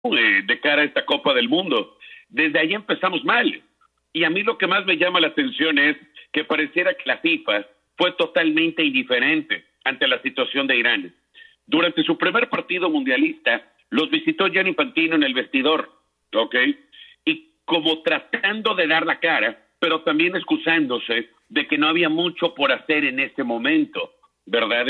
de cara a esta Copa del Mundo. Desde ahí empezamos mal. Y a mí lo que más me llama la atención es que pareciera que la FIFA fue totalmente indiferente ante la situación de Irán. Durante su primer partido mundialista, los visitó Gianni Infantino en el vestidor, ¿ok? Y como tratando de dar la cara, pero también excusándose de que no había mucho por hacer en este momento, ¿verdad?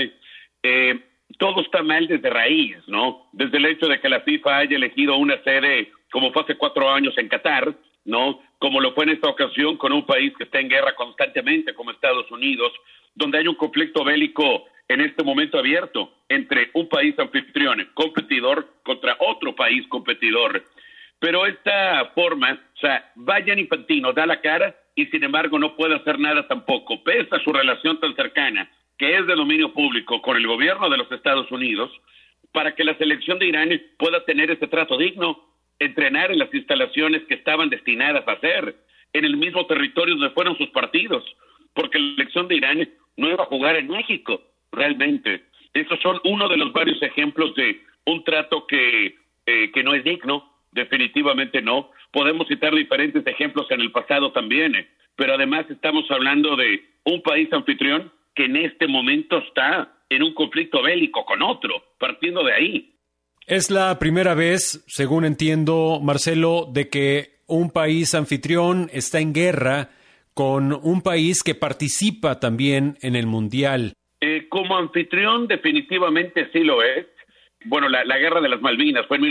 Todo está mal desde raíz, ¿no? Desde el hecho de que la FIFA haya elegido una sede como fue hace 4 años en Qatar, ¿no? Como lo fue en esta ocasión con un país que está en guerra constantemente como Estados Unidos, donde hay un conflicto bélico en este momento abierto entre un país anfitrión, competidor, contra otro país competidor. Pero esta forma, o sea, Gianni Infantino da la cara y sin embargo no puede hacer nada tampoco, pese a su relación tan cercana, que es de dominio público con el gobierno de los Estados Unidos, para que la selección de Irán pueda tener ese trato digno, entrenar en las instalaciones que estaban destinadas a hacer, en el mismo territorio donde fueron sus partidos, porque la selección de Irán no iba a jugar en México, realmente. Esos son uno de los varios ejemplos de un trato que no es digno, definitivamente no. Podemos citar diferentes ejemplos en el pasado también, pero además estamos hablando de un país anfitrión que en este momento está en un conflicto bélico con otro, partiendo de ahí. Es la primera vez, según entiendo, Marcelo, de que un país anfitrión está en guerra con un país que participa también en el Mundial. Como anfitrión definitivamente sí lo es. Bueno, la guerra de las Malvinas fue en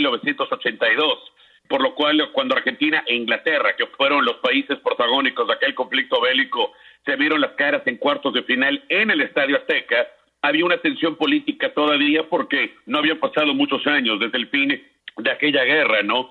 1982, por lo cual cuando Argentina e Inglaterra, que fueron los países protagónicos de aquel conflicto bélico, se vieron las caras en cuartos de final en el Estadio Azteca, había una tensión política todavía porque no habían pasado muchos años desde el fin de aquella guerra, ¿no?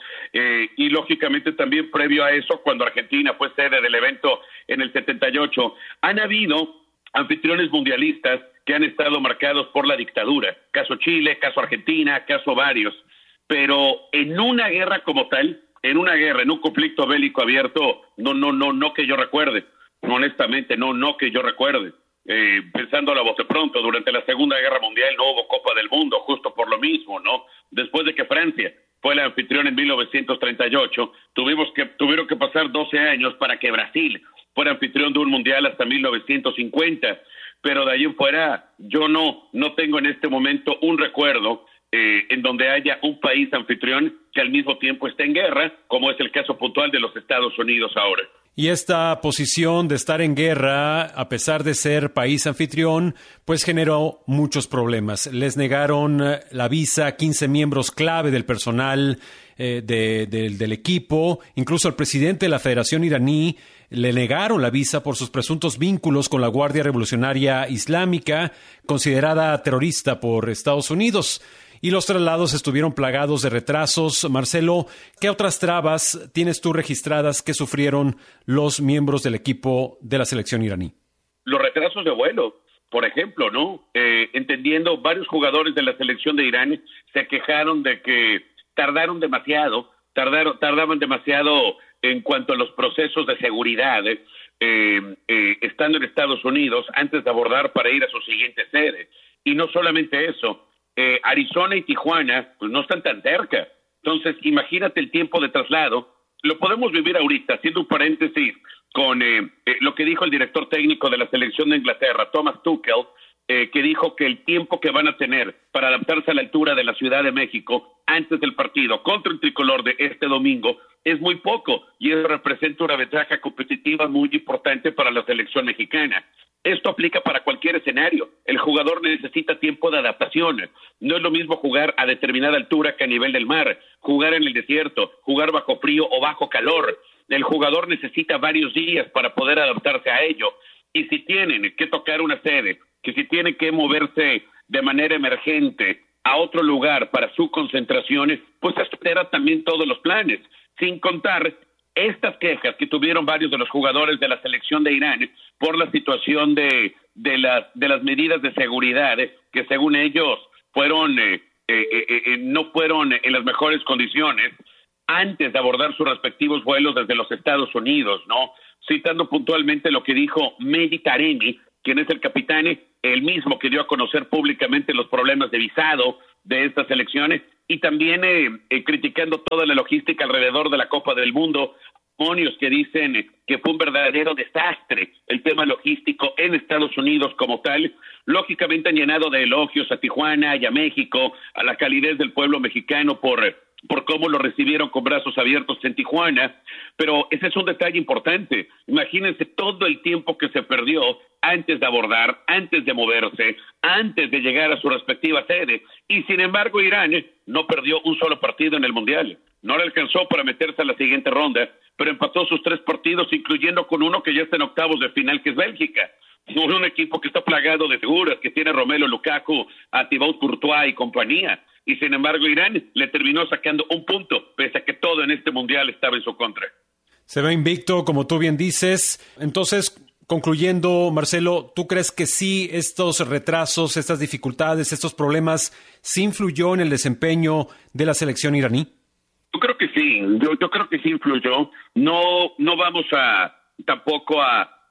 Y lógicamente también previo a eso, cuando Argentina fue sede del evento en el 78, han habido anfitriones mundialistas que han estado marcados por la dictadura, caso Chile, caso Argentina, caso varios, pero en una guerra como tal, en un conflicto bélico abierto, no que yo recuerde, honestamente, no que yo recuerde. Pensando a la voz de pronto, durante la Segunda Guerra Mundial no hubo Copa del Mundo, justo por lo mismo, ¿no? Después de que Francia fue la anfitrión en 1938, tuvieron que pasar 12 años para que Brasil fuera anfitrión de un mundial hasta 1950, pero de ahí en fuera yo no tengo en este momento un recuerdo en donde haya un país anfitrión que al mismo tiempo esté en guerra, como es el caso puntual de los Estados Unidos ahora. Y esta posición de estar en guerra, a pesar de ser país anfitrión, pues generó muchos problemas. Les negaron la visa a 15 miembros clave del personal del equipo. Incluso al presidente de la Federación iraní le negaron la visa por sus presuntos vínculos con la Guardia Revolucionaria Islámica, considerada terrorista por Estados Unidos. Y los traslados estuvieron plagados de retrasos. Marcelo, ¿qué otras trabas tienes tú registradas que sufrieron los miembros del equipo de la selección iraní? Los retrasos de vuelo, por ejemplo, ¿no? Entendiendo, varios jugadores de la selección de Irán se quejaron de que tardaban demasiado en cuanto a los procesos de seguridad, estando en Estados Unidos antes de abordar para ir a su siguiente sede. Y no solamente eso, Arizona y Tijuana pues no están tan cerca. Entonces, imagínate el tiempo de traslado. Lo podemos vivir ahorita, haciendo un paréntesis con lo que dijo el director técnico de la selección de Inglaterra, Thomas Tuchel, que dijo que el tiempo que van a tener para adaptarse a la altura de la Ciudad de México antes del partido contra el tricolor de este domingo es muy poco, y eso representa una ventaja competitiva muy importante para la selección mexicana. Esto aplica para cualquier escenario. El jugador necesita tiempo de adaptación. No es lo mismo jugar a determinada altura que a nivel del mar, jugar en el desierto, jugar bajo frío o bajo calor. El jugador necesita varios días para poder adaptarse a ello. Y si tienen que tocar una sede, que si tienen que moverse de manera emergente a otro lugar para su concentración, pues altera también todos los planes, sin contar estas quejas que tuvieron varios de los jugadores de la selección de Irán por la situación de las medidas de seguridad que según ellos no fueron en las mejores condiciones antes de abordar sus respectivos vuelos desde los Estados Unidos, ¿no? Citando puntualmente lo que dijo Mehdi Taremi, quien es el capitán, el mismo que dio a conocer públicamente los problemas de visado de estas elecciones y también criticando toda la logística alrededor de la Copa del Mundo. Demonios que dicen que fue un verdadero desastre el tema logístico en Estados Unidos como tal. Lógicamente han llenado de elogios a Tijuana y a México, a la calidez del pueblo mexicano por cómo lo recibieron con brazos abiertos en Tijuana, pero ese es un detalle importante. Imagínense todo el tiempo que se perdió antes de abordar, antes de moverse, antes de llegar a su respectiva sede, y sin embargo Irán no perdió un solo partido en el Mundial. No le alcanzó para meterse a la siguiente ronda, pero empató sus 3 partidos, incluyendo con uno que ya está en octavos de final, que es Bélgica. Un equipo que está plagado de figuras, que tiene a Romelu Lukaku, a Thibaut Courtois y compañía. Y sin embargo Irán le terminó sacando un punto, pese a que todo en este Mundial estaba en su contra. Se ve invicto, como tú bien dices. Entonces, concluyendo, Marcelo, ¿tú crees que sí estos retrasos, estas dificultades, estos problemas, sí influyó en el desempeño de la selección iraní? Yo creo que sí, yo creo que sí influyó. No vamos tampoco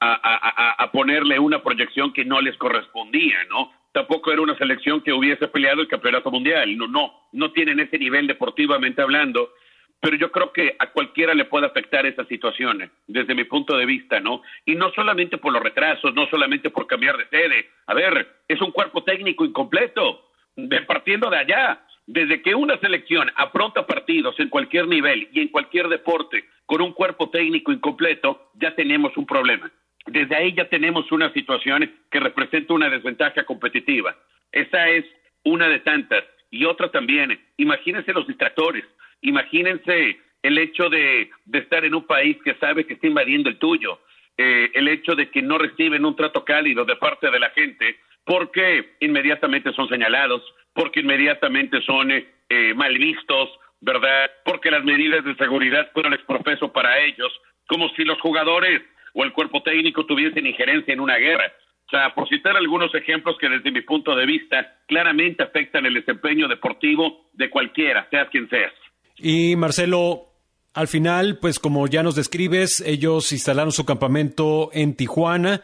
a ponerle una proyección que no les correspondía, ¿no? Tampoco era una selección que hubiese peleado el campeonato mundial. No tienen ese nivel deportivamente hablando, pero yo creo que a cualquiera le puede afectar esas situaciones, desde mi punto de vista, ¿no? Y no solamente por los retrasos, no solamente por cambiar de sede. A ver, es un cuerpo técnico incompleto, partiendo de allá. Desde que una selección afronta partidos en cualquier nivel y en cualquier deporte con un cuerpo técnico incompleto, ya tenemos un problema. Desde ahí ya tenemos una situación que representa una desventaja competitiva. Esa es una de tantas. Y otra también, imagínense los distractores, imagínense el hecho de estar en un país que sabe que está invadiendo el tuyo, el hecho de que no reciben un trato cálido de parte de la gente, porque inmediatamente son señalados, porque inmediatamente son mal vistos, ¿verdad? Porque las medidas de seguridad fueron exprofeso para ellos, como si los jugadores o el cuerpo técnico tuviesen injerencia en una guerra. O sea, por citar algunos ejemplos que desde mi punto de vista claramente afectan el desempeño deportivo de cualquiera, seas quien seas. Y Marcelo, al final, pues como ya nos describes, ellos instalaron su campamento en Tijuana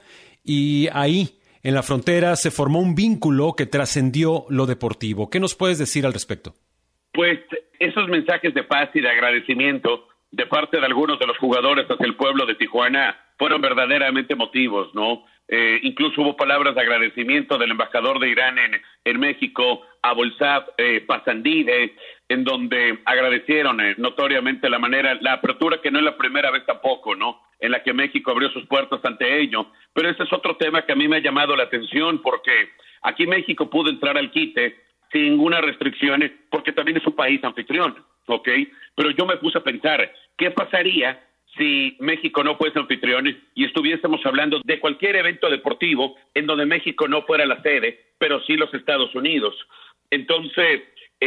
y ahí, en la frontera, se formó un vínculo que trascendió lo deportivo. ¿Qué nos puedes decir al respecto? Pues esos mensajes de paz y de agradecimiento de parte de algunos de los jugadores hacia el pueblo de Tijuana fueron verdaderamente emotivos, ¿no? Incluso hubo palabras de agradecimiento del embajador de Irán en México, Abolsaf Pasandide, en donde agradecieron notoriamente la apertura, que no es la primera vez tampoco, ¿no?, en la que México abrió sus puertas ante ello. Pero ese es otro tema que a mí me ha llamado la atención, porque aquí México pudo entrar al quite sin ninguna restricción, porque también es un país anfitrión, ¿ok? Pero yo me puse a pensar, ¿qué pasaría si México no fuese anfitrión y estuviésemos hablando de cualquier evento deportivo en donde México no fuera la sede, pero sí los Estados Unidos? Entonces,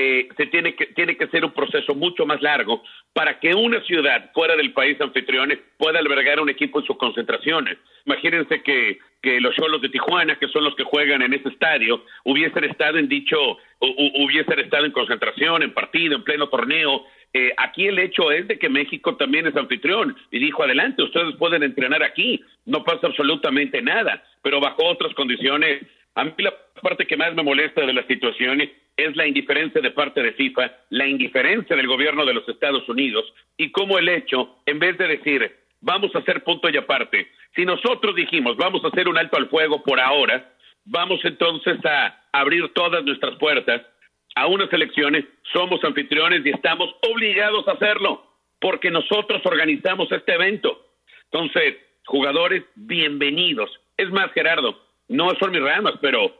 tiene que ser un proceso mucho más largo para que una ciudad fuera del país anfitrión pueda albergar un equipo en sus concentraciones. Imagínense que los Xolos de Tijuana, que son los que juegan en ese estadio, hubiesen estado en concentración, en partido, en pleno torneo. Aquí el hecho es de que México también es anfitrión y dijo, adelante, ustedes pueden entrenar aquí, no pasa absolutamente nada, pero bajo otras condiciones. A mí la parte que más me molesta de la situación es la indiferencia de parte de FIFA, la indiferencia del gobierno de los Estados Unidos, y cómo el hecho, en vez de decir, vamos a hacer punto y aparte, si nosotros dijimos, vamos a hacer un alto al fuego por ahora, vamos entonces a abrir todas nuestras puertas a unas elecciones, somos anfitriones y estamos obligados a hacerlo, porque nosotros organizamos este evento. Entonces, jugadores, bienvenidos. Es más, Gerardo, no son mis ramas, pero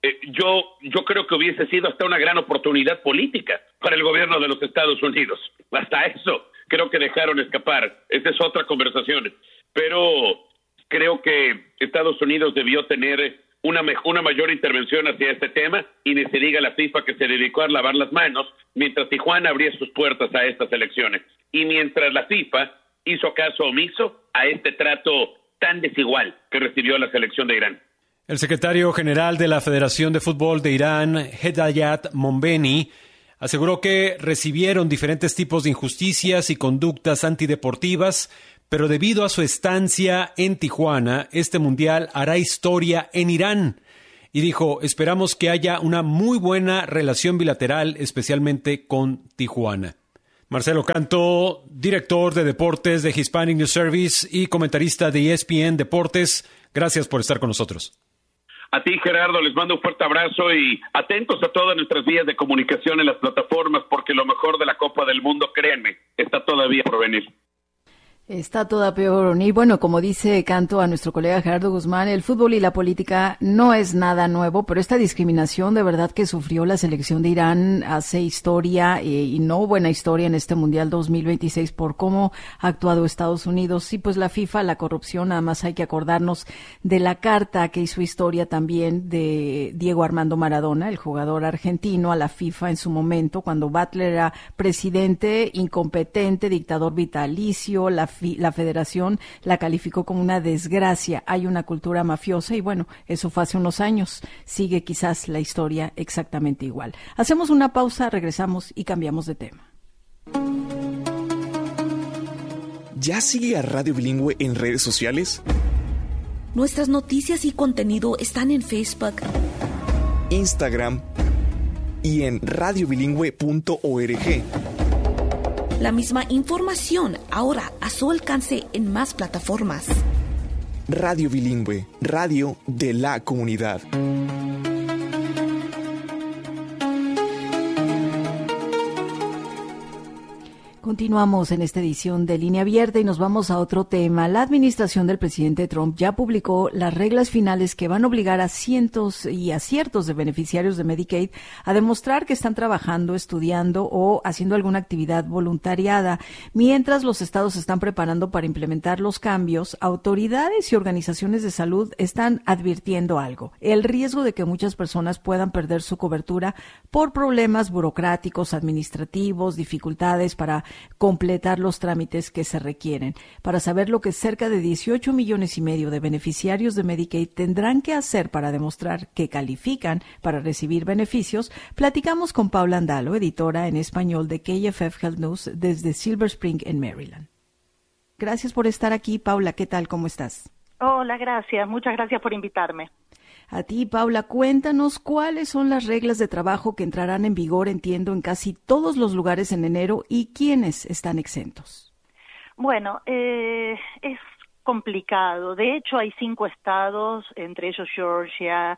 yo creo que hubiese sido hasta una gran oportunidad política para el gobierno de los Estados Unidos. Hasta eso creo que dejaron escapar. Esa es otra conversación. Pero creo que Estados Unidos debió tener una mayor intervención hacia este tema, y ni se diga la FIFA, que se dedicó a lavar las manos mientras Tijuana abría sus puertas a estas elecciones. Y mientras la FIFA hizo caso omiso a este trato tan desigual que recibió la selección de Irán. El secretario general de la Federación de Fútbol de Irán, Hedayat Monbeni, aseguró que recibieron diferentes tipos de injusticias y conductas antideportivas, pero debido a su estancia en Tijuana, este mundial hará historia en Irán. y dijo, esperamos que haya una muy buena relación bilateral, especialmente con Tijuana. Marcelo Canto, director de deportes de Hispanic News Service y comentarista de ESPN Deportes, gracias por estar con nosotros. A ti, Gerardo, les mando un fuerte abrazo y atentos a todas nuestras vías de comunicación en las plataformas, porque lo mejor de la Copa del Mundo, créanme, está todavía por venir. Está toda peor. Y bueno, como dice Canto a nuestro colega Gerardo Guzmán, el fútbol y la política no es nada nuevo, pero esta discriminación de verdad que sufrió la selección de Irán hace historia y no buena historia en este Mundial 2026 por cómo ha actuado Estados Unidos. Y pues la FIFA, la corrupción, nada más hay que acordarnos de la carta que hizo historia también de Diego Armando Maradona, el jugador argentino, a la FIFA en su momento, cuando Butler era presidente, incompetente, dictador vitalicio, la federación la calificó como una desgracia. Hay una cultura mafiosa y bueno, eso fue hace unos años. Sigue quizás la historia exactamente igual. Hacemos una pausa, regresamos y cambiamos de tema. ¿Ya sigue a Radio Bilingüe en redes sociales? Nuestras noticias y contenido están en Facebook, Instagram y en radiobilingüe.org. La misma información ahora a su alcance en más plataformas. Radio Bilingüe, radio de la comunidad. Continuamos en esta edición de Línea Abierta y nos vamos a otro tema. La administración del presidente Trump ya publicó las reglas finales que van a obligar a cientos y a ciertos de beneficiarios de Medicaid a demostrar que están trabajando, estudiando o haciendo alguna actividad voluntariada. Mientras los estados se están preparando para implementar los cambios, autoridades y organizaciones de salud están advirtiendo algo: el riesgo de que muchas personas puedan perder su cobertura por problemas burocráticos, administrativos, dificultades para completar los trámites que se requieren. Para saber lo que cerca de 18 millones y medio de beneficiarios de Medicaid tendrán que hacer para demostrar que califican para recibir beneficios, platicamos con Paula Andalo, editora en español de KFF Health News desde Silver Spring en Maryland. Gracias por estar aquí, Paula. ¿Qué tal? ¿Cómo estás? Hola, gracias. Muchas gracias por invitarme. A ti, Paula, cuéntanos cuáles son las reglas de trabajo que entrarán en vigor, entiendo, en casi todos los lugares en enero y quiénes están exentos. Bueno, es complicado. De hecho, hay 5 estados, entre ellos Georgia,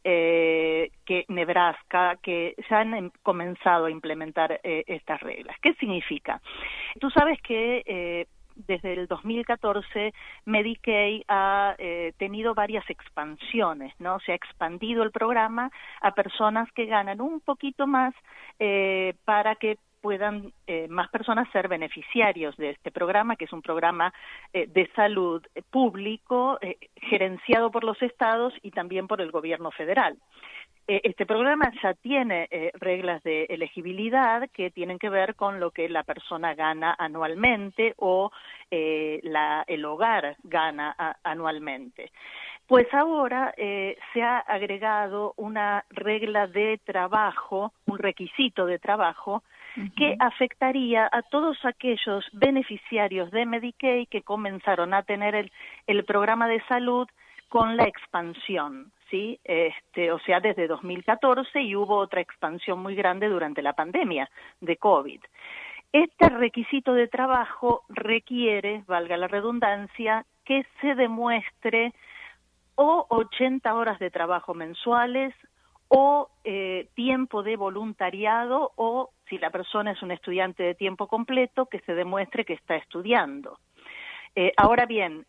Nebraska, que ya han comenzado a implementar estas reglas. ¿Qué significa? Tú sabes que desde el 2014 Medicaid ha tenido varias expansiones, ¿no? Se ha expandido el programa a personas que ganan un poquito más para que puedan más personas ser beneficiarios de este programa, que es un programa de salud público gerenciado por los estados y también por el gobierno federal. Este programa ya tiene reglas de elegibilidad que tienen que ver con lo que la persona gana anualmente o el hogar gana anualmente. Pues ahora se ha agregado una regla de trabajo, un requisito de trabajo, que afectaría a todos aquellos beneficiarios de Medicaid que comenzaron a tener el programa de salud con la expansión, ¿sí? O sea, desde 2014, y hubo otra expansión muy grande durante la pandemia de COVID. Este requisito de trabajo requiere, valga la redundancia, que se demuestre o 80 horas de trabajo mensuales o tiempo de voluntariado, o si la persona es un estudiante de tiempo completo, que se demuestre que está estudiando. Ahora bien,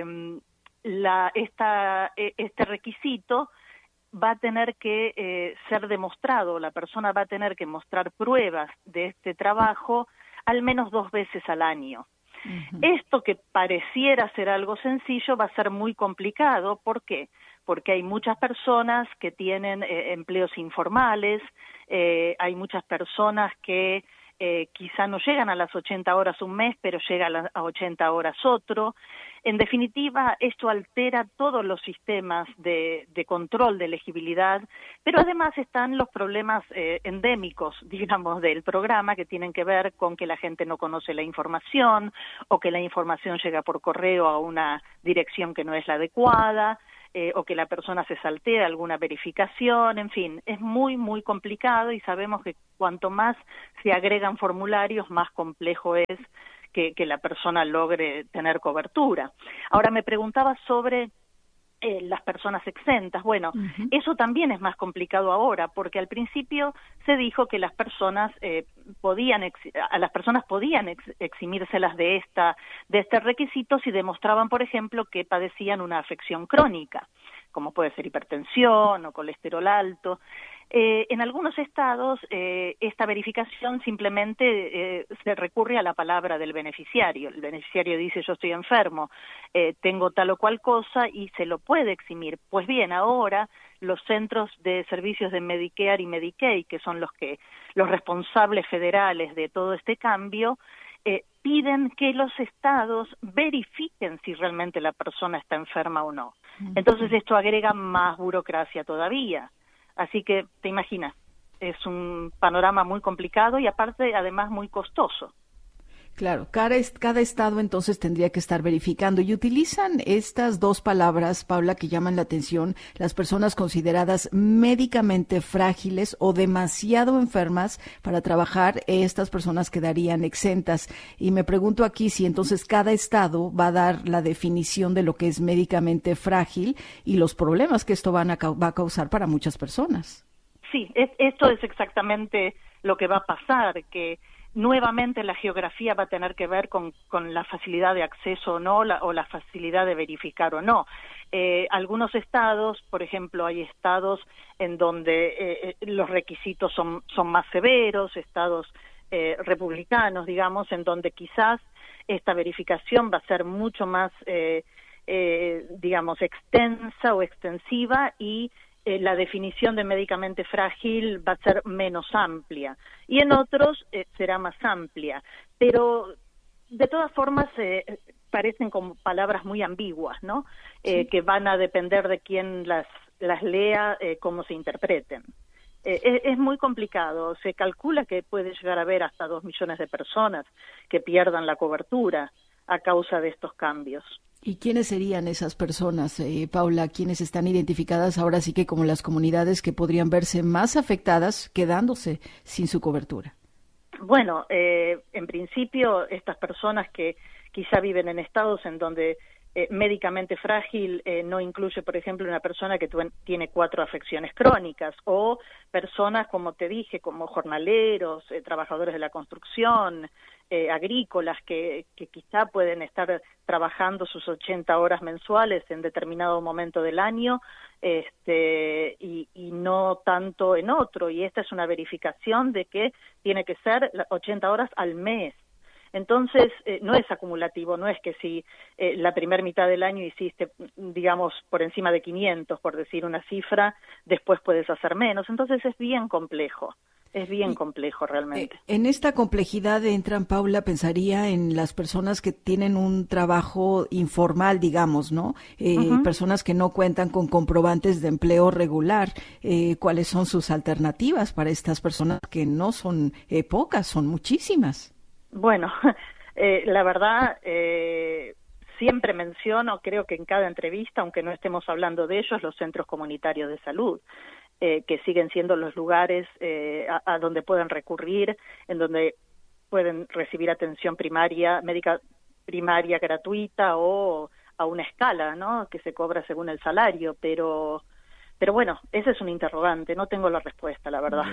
este requisito va a tener que ser demostrado, la persona va a tener que mostrar pruebas de este trabajo al menos 2 veces al año. Uh-huh. Esto, que pareciera ser algo sencillo, va a ser muy complicado. ¿Por qué? Porque hay muchas personas que tienen empleos informales, hay muchas personas que quizá no llegan a las 80 horas un mes, pero llegan a 80 horas otro. En definitiva, esto altera todos los sistemas de control de elegibilidad, pero además están los problemas endémicos, digamos, del programa, que tienen que ver con que la gente no conoce la información o que la información llega por correo a una dirección que no es la adecuada. o que la persona se saltea alguna verificación, en fin, es muy, muy complicado y sabemos que cuanto más se agregan formularios, más complejo es que la persona logre tener cobertura. Ahora me preguntaba sobre las personas exentas. Bueno, eso también es más complicado ahora, porque al principio se dijo que las personas podían eximírselas de este requisito si demostraban, por ejemplo, que padecían una afección crónica, como puede ser hipertensión o colesterol alto. En algunos estados esta verificación simplemente se recurre a la palabra del beneficiario. El beneficiario dice: yo estoy enfermo, tengo tal o cual cosa, y se lo puede eximir. Pues bien, ahora los centros de servicios de Medicare y Medicaid, que son los responsables federales de todo este cambio, piden que los estados verifiquen si realmente la persona está enferma o no. Entonces esto agrega más burocracia todavía. Así que te imaginas, es un panorama muy complicado y aparte, además, muy costoso. Claro, cada estado entonces tendría que estar verificando. Y utilizan estas dos palabras, Paula, que llaman la atención: las personas consideradas médicamente frágiles o demasiado enfermas para trabajar. Estas personas quedarían exentas. Y me pregunto aquí si entonces cada estado va a dar la definición de lo que es médicamente frágil y los problemas que esto va a causar para muchas personas. Sí, esto es exactamente lo que va a pasar, que nuevamente la geografía va a tener que ver con la facilidad de acceso o no, o la facilidad de verificar o no. Algunos estados, por ejemplo, hay estados en donde los requisitos son más severos, estados republicanos, digamos, en donde quizás esta verificación va a ser mucho más, digamos, extensa o extensiva, y la definición de médicamente frágil va a ser menos amplia, y en otros será más amplia, pero de todas formas parecen como palabras muy ambiguas, ¿no? Sí. Que van a depender de quién las lea, cómo se interpreten. Es muy complicado. Se calcula que puede llegar a haber hasta 2 millones de personas que pierdan la cobertura a causa de estos cambios. ¿Y quiénes serían esas personas, Paula? ¿Quiénes están identificadas ahora sí que como las comunidades que podrían verse más afectadas quedándose sin su cobertura? Bueno, en principio estas personas que quizá viven en estados en donde médicamente frágil no incluye, por ejemplo, una persona que tiene 4 afecciones crónicas, o personas, como te dije, como jornaleros, trabajadores de la construcción, agrícolas, que quizá pueden estar trabajando sus 80 horas mensuales en determinado momento del año, y no tanto en otro, y esta es una verificación de que tiene que ser 80 horas al mes. Entonces, no es acumulativo, no es que si la primera mitad del año hiciste, digamos, por encima de 500, por decir una cifra, después puedes hacer menos. Entonces es bien complejo. Es bien complejo realmente. En esta complejidad entran, Paula, pensaría en las personas que tienen un trabajo informal, digamos, ¿no? Personas que no cuentan con comprobantes de empleo regular. ¿Cuáles son sus alternativas para estas personas, que no son pocas, son muchísimas? Bueno, la verdad, siempre menciono, creo que en cada entrevista, aunque no estemos hablando de ellos, los centros comunitarios de salud, que siguen siendo los lugares a donde pueden recurrir, en donde pueden recibir atención médica primaria gratuita, o a una escala, ¿no?, que se cobra según el salario, pero bueno, ese es un interrogante, no tengo la respuesta, la verdad.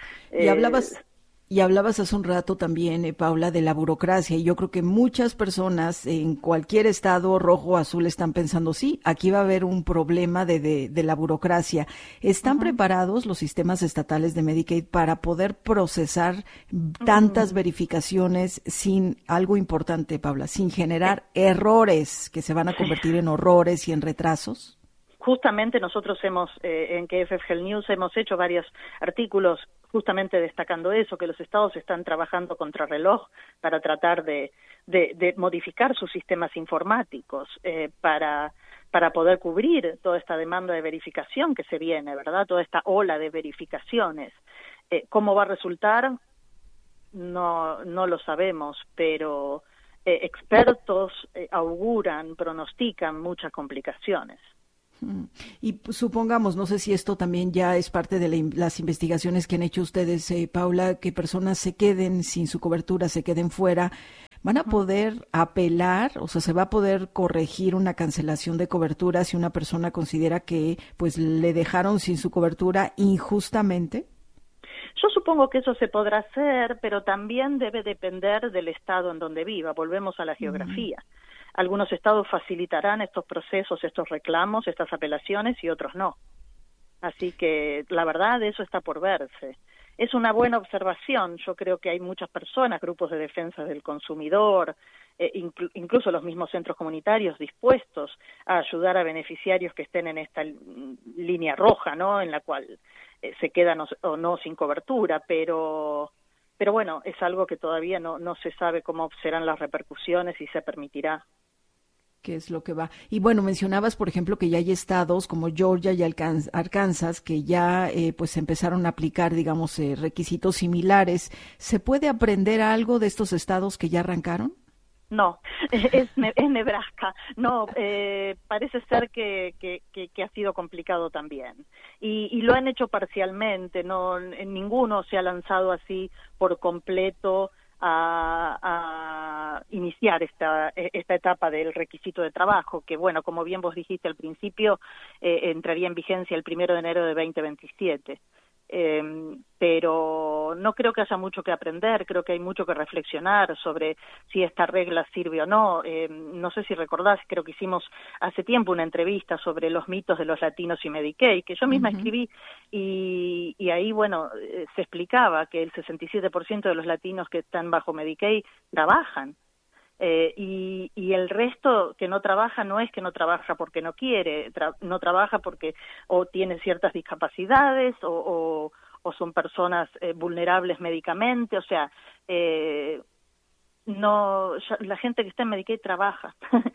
Y hablabas hace un rato también, Paula, de la burocracia, y yo creo que muchas personas en cualquier estado, rojo o azul, están pensando: sí, aquí va a haber un problema de la burocracia. ¿Están preparados los sistemas estatales de Medicaid para poder procesar tantas verificaciones sin algo importante, Paula, sin generar errores que se van a convertir en horrores y en retrasos? Justamente nosotros en KFF Health News hemos hecho varios artículos justamente destacando eso, que los estados están trabajando contrarreloj para tratar de modificar sus sistemas informáticos para poder cubrir toda esta demanda de verificación que se viene, ¿verdad? Toda esta ola de verificaciones. ¿Cómo va a resultar? No lo sabemos, pero expertos auguran, pronostican muchas complicaciones. Y supongamos, no sé si esto también ya es parte de las investigaciones que han hecho ustedes, Paula, que personas se queden sin su cobertura, se queden fuera, ¿van a poder apelar? O sea, ¿se va a poder corregir una cancelación de cobertura si una persona considera que pues le dejaron sin su cobertura injustamente? Yo supongo que eso se podrá hacer, pero también debe depender del estado en donde viva. Volvemos a la geografía. Algunos estados facilitarán estos procesos, estos reclamos, estas apelaciones y otros no. Así que la verdad eso está por verse. Es una buena observación. Yo creo que hay muchas personas, grupos de defensa del consumidor, incluso los mismos centros comunitarios dispuestos a ayudar a beneficiarios que estén en esta línea roja, ¿no? En la cual se quedan o no sin cobertura, pero bueno, es algo que todavía no se sabe cómo serán las repercusiones y se permitirá. ¿Qué es lo que va? Y bueno, mencionabas, por ejemplo, que ya hay estados como Georgia y Arkansas que ya pues empezaron a aplicar, digamos, requisitos similares. ¿Se puede aprender algo de estos estados que ya arrancaron? No, es Nebraska. No, parece ser que ha sido complicado también. Y lo han hecho parcialmente, no, en ninguno se ha lanzado así por completo a iniciar esta etapa del requisito de trabajo, que bueno, como bien vos dijiste al principio, entraría en vigencia el 1 de enero de 2027. Pero no creo que haya mucho que aprender, creo que hay mucho que reflexionar sobre si esta regla sirve o no. No sé si recordás, creo que hicimos hace tiempo una entrevista sobre los mitos de los latinos y Medicaid, que yo misma escribí, y ahí, bueno, se explicaba que el 67% de los latinos que están bajo Medicaid trabajan. Y el resto que no trabaja no es que no trabaja porque no quiere, no trabaja porque o tiene ciertas discapacidades o son personas vulnerables médicamente, o sea, no, la gente que está en Medicaid trabaja.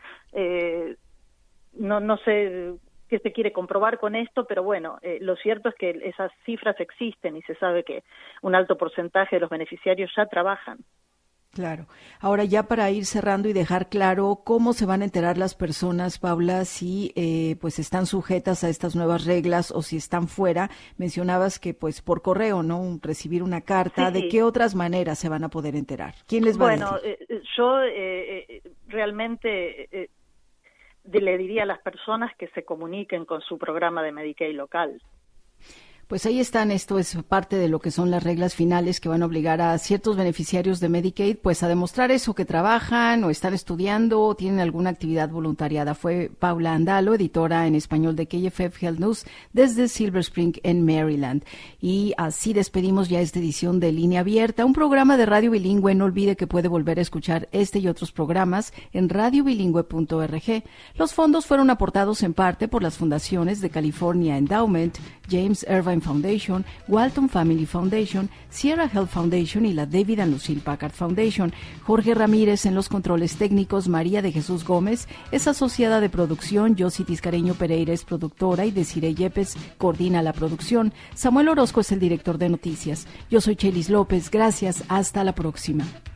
No sé qué se quiere comprobar con esto, pero bueno, lo cierto es que esas cifras existen y se sabe que un alto porcentaje de los beneficiarios ya trabajan. Claro. Ahora ya para ir cerrando y dejar claro cómo se van a enterar las personas, Paula, si pues están sujetas a estas nuevas reglas o si están fuera. Mencionabas que pues por correo, ¿no? Recibir una carta. Sí. ¿De qué otras maneras se van a poder enterar? ¿Quién les va a decir? Bueno, yo realmente le diría a las personas que se comuniquen con su programa de Medicaid local. Pues ahí están, esto es parte de lo que son las reglas finales que van a obligar a ciertos beneficiarios de Medicaid pues a demostrar eso, que trabajan o están estudiando o tienen alguna actividad voluntariada. Fue Paula Andalo, editora en español de KFF Health News desde Silver Spring en Maryland. Y así despedimos ya esta edición de Línea Abierta, un programa de radio bilingüe. No olvide que puede volver a escuchar este y otros programas en radiobilingüe.org. Los fondos fueron aportados en parte por las fundaciones de California Endowment, James Irvine Foundation, Walton Family Foundation, Sierra Health Foundation y la David and Lucille Packard Foundation. Jorge Ramírez en los controles técnicos, María de Jesús Gómez es asociada de producción, Yossi Tiscareño Pereira es productora y Desiree Yepes coordina la producción. Samuel Orozco es el director de noticias. Yo soy Chelis López, gracias, hasta la próxima.